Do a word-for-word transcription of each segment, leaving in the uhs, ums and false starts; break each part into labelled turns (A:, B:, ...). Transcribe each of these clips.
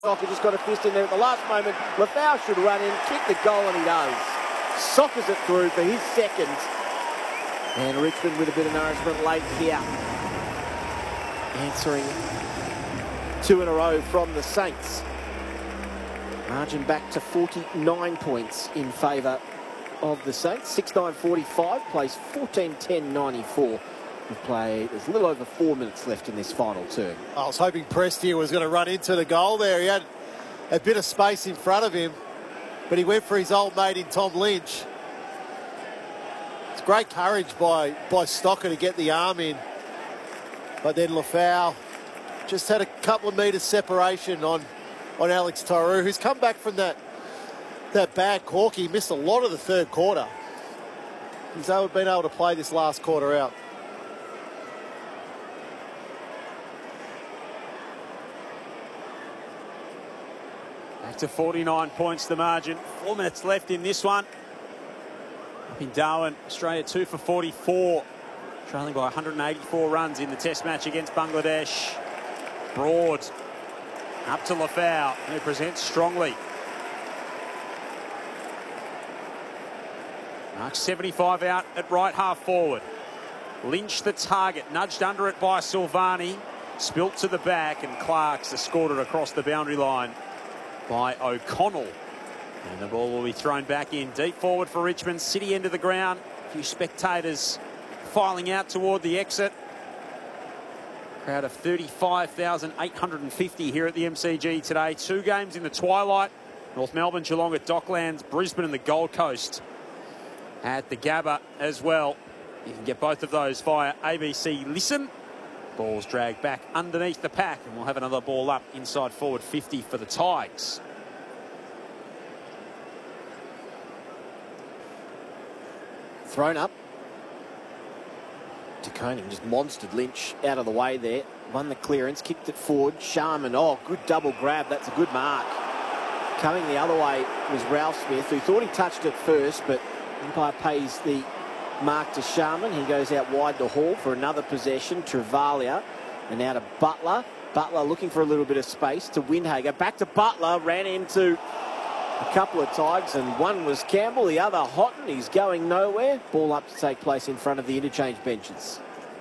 A: Soccer just got a fist in there at the last moment. Lafau should run in, kick the goal, and he does. Soccers it through for his second. And Richmond with a bit of nourishment late here. Answering two in a row from the Saints. Margin back to forty-nine points in favour of the Saints. six nine forty-five, plays fourteen ten ninety-four. We've played, there's a little over four minutes left in this final term.
B: I was hoping Prestia was going to run into the goal there. He had a bit of space in front of him, but he went for his old mate in Tom Lynch. It's great courage by, by Stocker to get the arm in. But then Lafau just had a couple of metres separation on, on Alex Tauru, who's come back from that, that bad cork. He missed a lot of the third quarter. He's been able to play this last quarter out.
C: Back to forty-nine points the margin. Four minutes left in this one. Up in Darwin, Australia two for forty-four. Trailing by one hundred eighty-four runs in the test match against Bangladesh. Broad up to Lafau, who presents strongly. Mark seventy-five out at right half forward. Lynch the target, nudged under it by Silvani. Spilt to the back, and Clark's scored it across the boundary line by O'Connell. And the ball will be thrown back in. Deep forward for Richmond, city end of the ground. A few spectators filing out toward the exit. Crowd of thirty-five thousand eight hundred fifty here at the M C G today. Two games in the twilight. North Melbourne, Geelong at Docklands, Brisbane and the Gold Coast at the Gabba as well. You can get both of those via A B C Listen. Ball's dragged back underneath the pack, and we'll have another ball up inside forward fifty for the Tigers.
A: Thrown up. De Koning just monstered Lynch out of the way there. Won the clearance, kicked it forward. Sharman, oh, good double grab. That's a good mark. Coming the other way was Ralph Smith, who thought he touched it first, but umpire pays the mark to Sharman. He goes out wide to Hall for another possession. Travalia, and now to Butler. Butler looking for a little bit of space to Windhager. Back to Butler, ran into a couple of Tigers, and one was Campbell, the other Houghton. He's going nowhere. Ball up to take place in front of the interchange benches.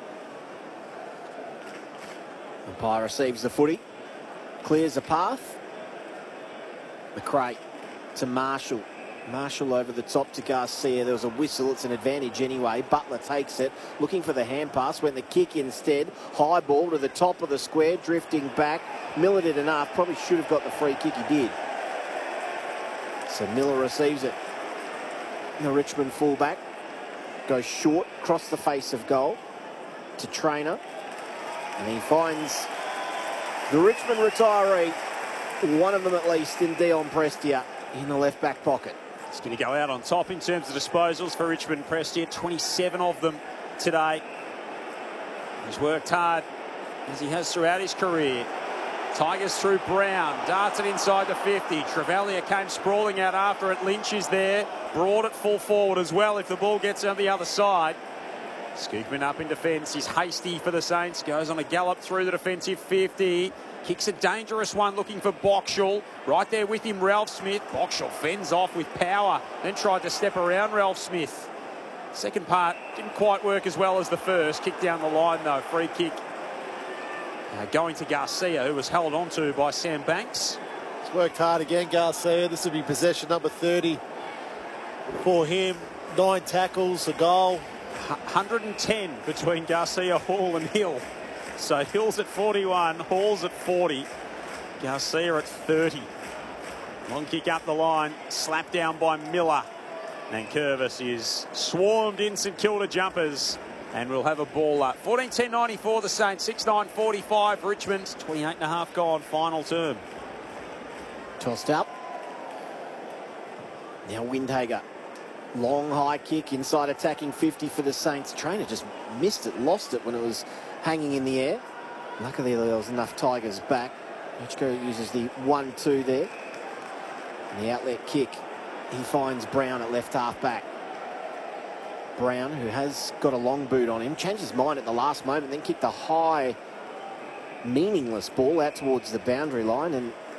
A: Umpire receives the footy, clears the path. McRae to Marshall. Marshall over the top to Garcia. There was a whistle. It's an advantage anyway. Butler takes it, looking for the hand pass. Went the kick instead. High ball to the top of the square, drifting back. Miller did enough. Probably should have got the free kick. He did. So Miller receives it. The Richmond fullback goes short, across the face of goal to Trainer. And he finds the Richmond retiree, one of them at least, in Dion Prestia, in the left back pocket.
C: He's going to go out on top in terms of disposals for Richmond. Prestia, twenty-seven of them today. He's worked hard, as he has throughout his career. Tigers through Brown, darts it inside the fifty. Travalia came sprawling out after it. Lynch is there, broad at full forward as well if the ball gets on the other side. Skoogman up in defence. He's hasty for the Saints. Goes on a gallop through the defensive fifty. Kicks a dangerous one, looking for Boxall. Right there with him, Ralph Smith. Boxall fends off with power, then tried to step around Ralph Smith. Second part didn't quite work as well as the first. Kick down the line though, free kick. Uh, going to Garcia, who was held onto by Sam Banks.
B: He's worked hard again, Garcia. This will be possession number thirty for him. Nine tackles, a goal.
C: one hundred ten between Garcia, Hall and Hill. So Hill's at forty-one, Hall's at forty, Garcia at thirty. Long kick up the line, slapped down by Miller. And Curvis is swarmed in St Kilda jumpers. And we'll have a ball up. fourteen ten ninety-four the Saints, six nine forty-five Richmond, twenty-eight and a half gone, final term.
A: Tossed up. Now Windhager. Long high kick inside attacking fifty for the Saints. Trainer just missed it, lost it when it was hanging in the air. Luckily there was enough Tigers back. Hitchcock uses the one two there. And the outlet kick. He finds Brown at left half back. Brown, who has got a long boot on him, changed his mind at the last moment, then kicked a high, meaningless ball out towards the boundary line, and